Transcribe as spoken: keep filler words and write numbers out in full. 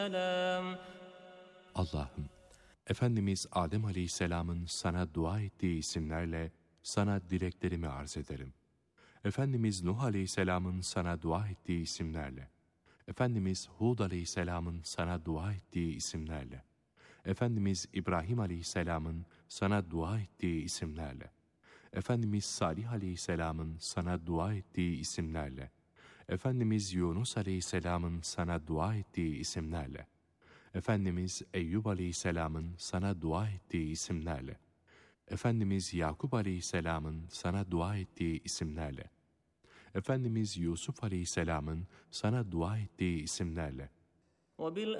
Allah'ım, Efendimiz Adem Aleyhisselam'ın sana dua ettiği isimlerle sana dileklerimi arz ederim. Efendimiz Nuh Aleyhisselam'ın sana dua ettiği isimlerle, Efendimiz Hud Aleyhisselam'ın sana dua ettiği isimlerle, Efendimiz İbrahim Aleyhisselam'ın sana dua ettiği isimlerle, Efendimiz Salih Aleyhisselam'ın sana dua ettiği isimlerle, Efendimiz Yunus Aleyhisselam'ın sana dua ettiği isimlerle, Efendimiz Eyyub Aleyhisselam'ın sana dua ettiği isimlerle, Efendimiz Yakup Aleyhisselam'ın sana dua ettiği isimlerle, Efendimiz Yusuf Aleyhisselam'ın sana dua ettiği isimlerle,